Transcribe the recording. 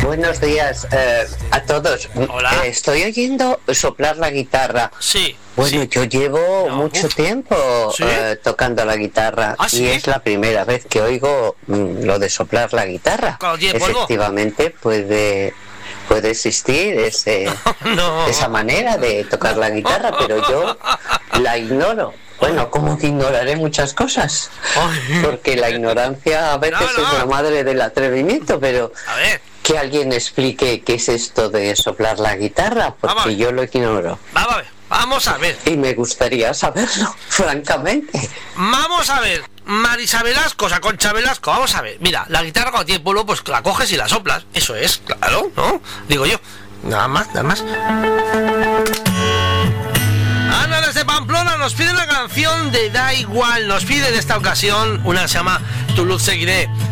Buenos días a todos. Hola. Estoy oyendo soplar la guitarra. Sí. Bueno, sí. yo llevo mucho tiempo ¿Sí? tocando la guitarra ¿Ah, sí? y es la primera vez que oigo lo de soplar la guitarra. Cuando tiene polvo. Efectivamente puede existir No. esa manera de tocar la guitarra, pero yo la ignoro. Bueno, como que ignoraré muchas cosas, porque la ignorancia a veces No. es la madre del atrevimiento, pero A ver, que alguien explique qué es esto de soplar la guitarra, Vamos a porque ver. yo lo ignoro. vamos a ver. Y me gustaría saberlo, francamente. Vamos a ver. Marisa Velasco, o sea, Concha Velasco, vamos a ver. Mira, la guitarra cuando tiene polvo, pues la coges y la soplas. Eso es, claro, ¿no? Digo yo. Nada más. Ana desde Pamplona nos pide una canción de Da Igual. Nos pide en esta ocasión una que se llama Tu luz seguiré.